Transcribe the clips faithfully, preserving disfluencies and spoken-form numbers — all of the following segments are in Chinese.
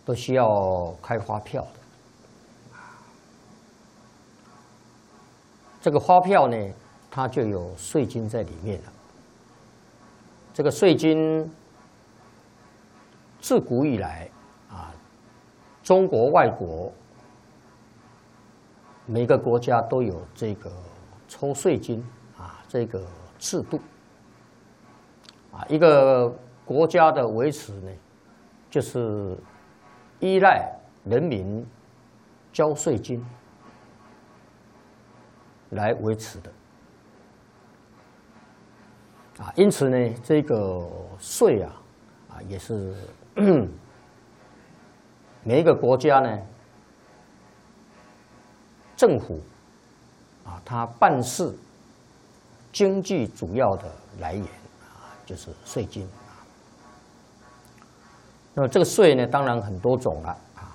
都需要开发票的。这个发票呢，它就有税金在里面了。这个税金自古以来啊，中国、外国每个国家都有这个抽税金啊这个制度啊，一个国家的维持呢，就是依赖人民交税金来维持的啊，因此呢，这个税啊啊也是每一个国家呢政府啊，它办事经济主要的来源啊，就是税金啊。那么这个税呢，当然很多种了啊。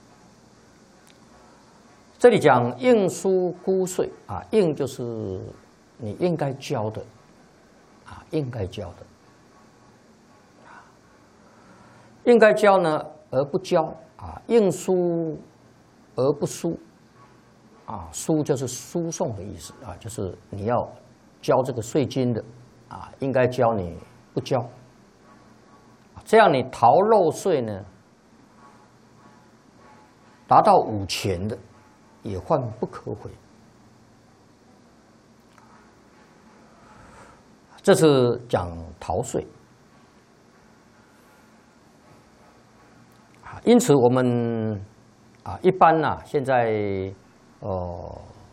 这里讲应输估税啊，应就是你应该交的啊，应该交的啊，应该交呢而不交啊，应输而不输。啊，输就是输送的意思啊，就是你要交这个税金的啊，应该交你不交，这样你逃漏税呢，达到五钱的也患不可悔。这是讲逃税啊，因此我们啊一般呢、啊、现在。哦，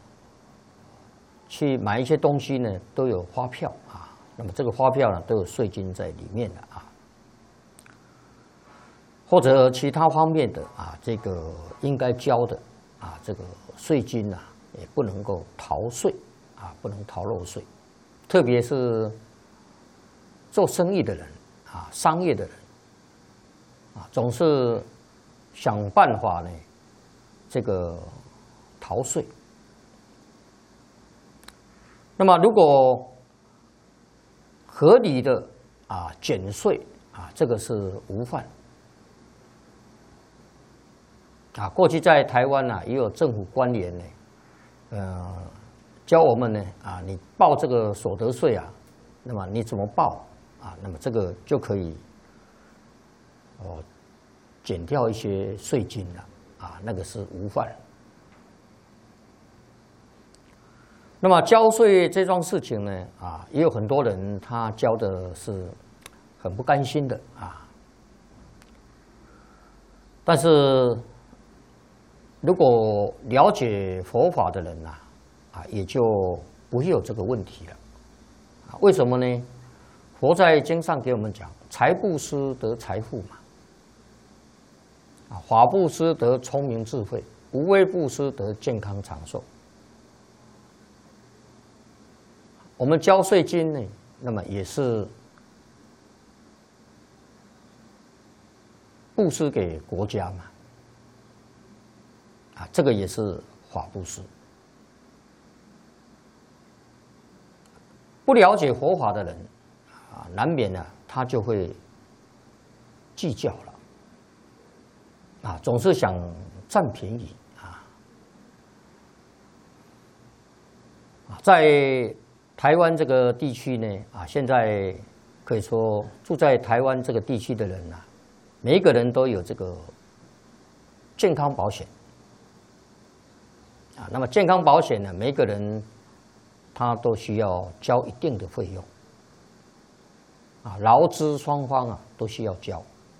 去买一些东西呢，都有发票啊。那么这个发票呢，都有税金在里面的啊，或者其他方面的啊，这个应该交的啊，这个税金啊，也不能够逃税啊，不能逃漏税。特别是做生意的人啊，商业的人啊，总是想办法呢，这个。逃税。那么，如果合理的啊减税啊，这个是无犯啊。过去在台湾呢、啊，也有政府官员呢，呃，教我们呢啊，你报这个所得税啊，那么你怎么报啊？那么这个就可以哦减掉一些税金了啊，那个是无犯。那么交税这桩事情呢，啊，也有很多人他交的是很不甘心的啊。但是如果了解佛法的人呐，啊，也就不会有这个问题了。啊，为什么呢？佛在经上给我们讲，财布施得财富嘛，啊，法布施得聪明智慧，无畏布施得健康长寿。我们交税金呢，那么也是布施给国家嘛，啊，这个也是法布施。不了解佛法的人啊，难免呢，他就会计较了，啊，总是想占便宜啊，啊，在。台湾这个地区呢，啊，现在可以说住在台湾这个地区的人呐、啊，每一个人都有这个健康保险啊。那么健康保险呢，每一个人他都需要交一定的费用啊，劳资双方啊都需要交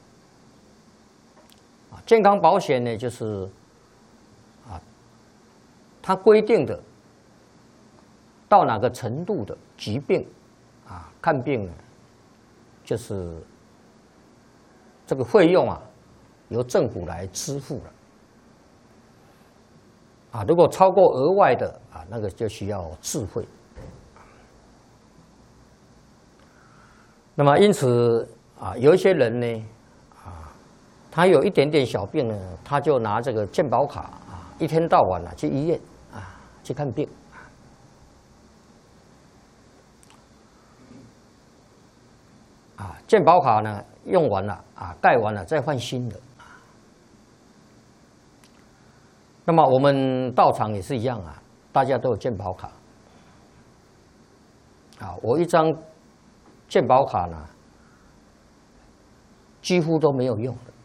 啊。健康保险呢，就是啊，它规定的。到哪个程度的疾病啊，看病呢，就是这个费用啊，由政府来支付了啊。如果超过额外的啊，那个就需要自费。那么因此啊，有一些人呢啊，他有一点点小病呢，他就拿这个健保卡啊，一天到晚啊去医院啊去看病。啊，健保卡呢用完了啊，盖完了再换新的啊， 那么我们道场也是一样啊，大家都有健保卡。啊，我一张健保卡呢，几乎都没有用的。